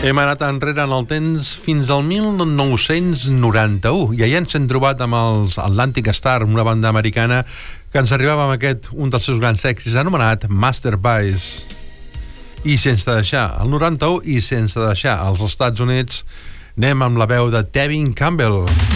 Hem anat enrere en el temps fins al 1991 i allà ens hem trobat amb els Atlantic Starr, una banda americana que ens arribava amb aquest, un dels seus grans èxits, anomenat Masterpiece. I sense deixar el 91 i sense deixar els Estats Units, anem amb la veu de Tevin Campbell.